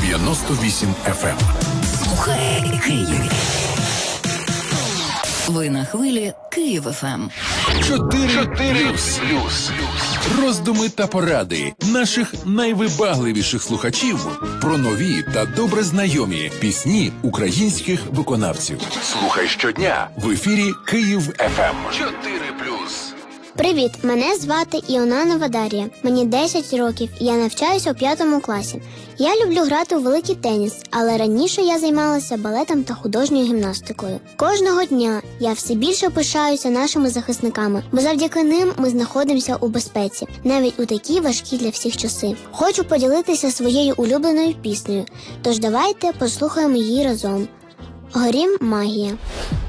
98 FM. Слухай Київ. Ви на хвилі Київ ФМ. 4+. Роздуми та поради наших найвибагливіших слухачів про нові та добре знайомі пісні українських виконавців. Слухай щодня в ефірі Київ ФМ. 4+. Привіт, мене звати Іонанова Дар'я. Мені 10 років, і я навчаюся у 5 класі. Я люблю грати у великий теніс, але раніше я займалася балетом та художньою гімнастикою. Кожного дня я все більше пишаюся нашими захисниками, бо завдяки ним ми знаходимося у безпеці, навіть у такі важкі для всіх часи. Хочу поділитися своєю улюбленою піснею, тож давайте послухаємо її разом. «Горім магія».